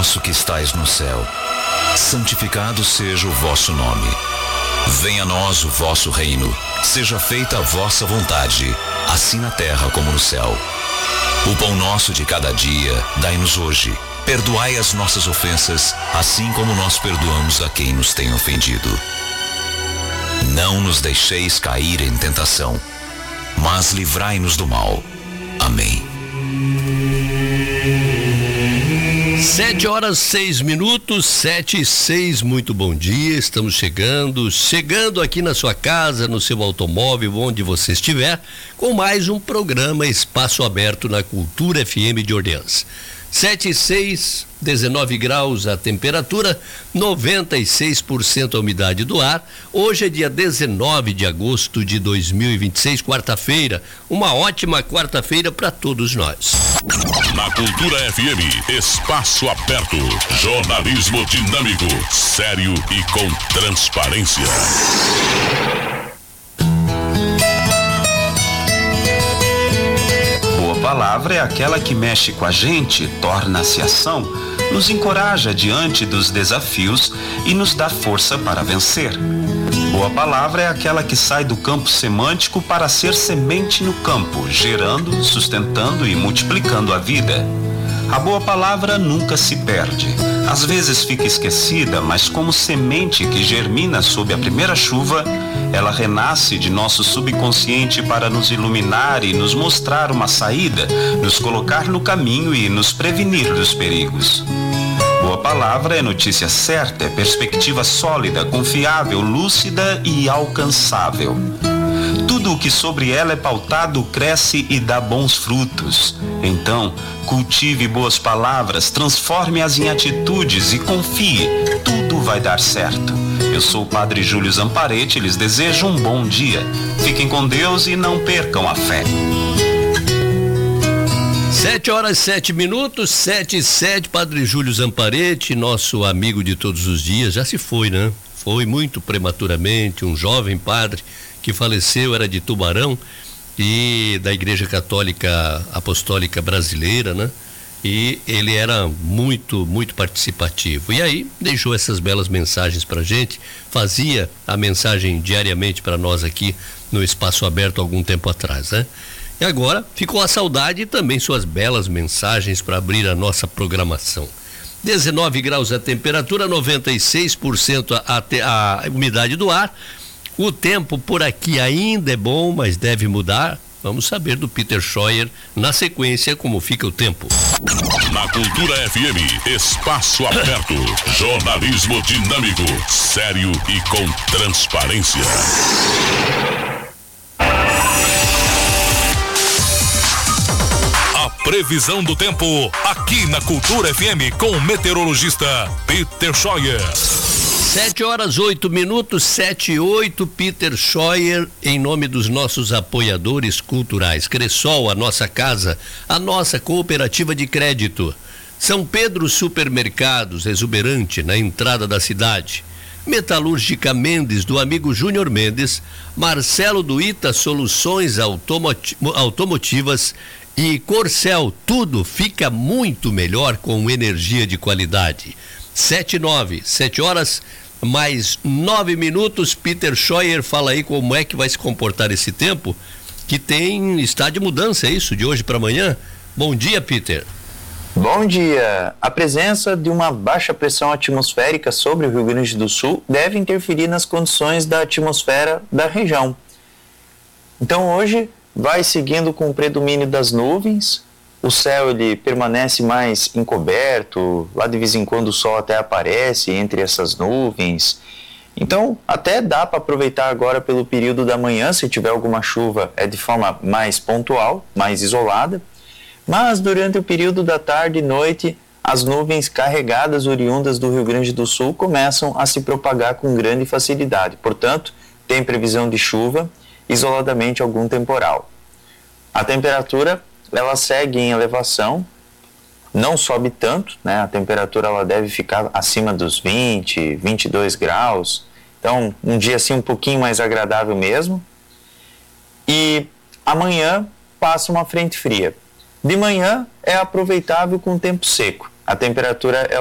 nosso que estais no céu, santificado seja o vosso nome. Venha a nós o vosso reino. Seja feita a vossa vontade, assim na terra como no céu. O pão nosso de cada dia, dai-nos hoje. Perdoai as nossas ofensas, assim como nós perdoamos a quem nos tem ofendido. Não nos deixeis cair em tentação, mas livrai-nos do mal. Amém. 7h06, 7h06, muito bom dia, estamos chegando aqui na sua casa, no seu automóvel, onde você estiver, com mais um programa Espaço Aberto na Cultura FM de Orleans. 7h06, 19 graus a temperatura, 96% a umidade do ar. Hoje é dia 19 de agosto de 2026, quarta-feira. Uma ótima quarta-feira para todos nós. Na Cultura FM, Espaço Aberto. Jornalismo dinâmico, sério e com transparência. A palavra é aquela que mexe com a gente, torna-se ação, nos encoraja diante dos desafios e nos dá força para vencer. Boa palavra é aquela que sai do campo semântico para ser semente no campo, gerando, sustentando e multiplicando a vida. A boa palavra nunca se perde. Às vezes fica esquecida, mas como semente que germina sob a primeira chuva, ela renasce de nosso subconsciente para nos iluminar e nos mostrar uma saída, nos colocar no caminho e nos prevenir dos perigos. Boa palavra é notícia certa, é perspectiva sólida, confiável, lúcida e alcançável. Tudo o que sobre ela é pautado cresce e dá bons frutos. Então, cultive boas palavras, transforme-as em atitudes e confie, tudo vai dar certo. Eu sou o Padre Júlio Zamparetti e lhes desejo um bom dia. Fiquem com Deus e não percam a fé. 7h07, 7h07, Padre Júlio Zamparetti, nosso amigo de todos os dias, já se foi, né? Foi muito prematuramente, um jovem padre que faleceu, era de Tubarão e da Igreja Católica Apostólica Brasileira, né? E ele era muito participativo. E aí deixou essas belas mensagens pra gente, fazia a mensagem diariamente para nós aqui no Espaço Aberto algum tempo atrás, né? E agora ficou a saudade e também suas belas mensagens para abrir a nossa programação. 19 graus a temperatura, 96% a umidade do ar. O tempo por aqui ainda é bom, mas deve mudar. Vamos saber do Peter Scheuer na sequência como fica o tempo. Na Cultura FM, Espaço Aberto. Jornalismo dinâmico, sério e com transparência. A previsão do tempo aqui na Cultura FM com o meteorologista Peter Scheuer. 7h08, 7h08, Peter Scheuer, em nome dos nossos apoiadores culturais. Cressol, a nossa casa, a nossa cooperativa de crédito. São Pedro Supermercados, exuberante na entrada da cidade. Metalúrgica Mendes, do amigo Júnior Mendes. Marcelo do Ita Soluções Automotivas. E Corcel, tudo fica muito melhor com energia de qualidade. 7h09, 7h mais 9 minutos. Peter Scheuer, fala aí como é que vai se comportar esse tempo, que está de mudança, é isso, de hoje para amanhã? Bom dia, Peter. Bom dia. A presença de uma baixa pressão atmosférica sobre o Rio Grande do Sul deve interferir nas condições da atmosfera da região. Então hoje vai seguindo com o predomínio das nuvens. O céu ele permanece mais encoberto, lá de vez em quando o sol até aparece entre essas nuvens. Então até dá para aproveitar agora pelo período da manhã, se tiver alguma chuva é de forma mais pontual, mais isolada. Mas durante o período da tarde e noite, as nuvens carregadas oriundas do Rio Grande do Sul começam a se propagar com grande facilidade. Portanto, tem previsão de chuva, isoladamente algum temporal. A temperatura ela segue em elevação, não sobe tanto, né? A temperatura ela deve ficar acima dos 20, 22 graus. Então, um dia assim um pouquinho mais agradável mesmo. E amanhã passa uma frente fria. De manhã é aproveitável com tempo seco. A temperatura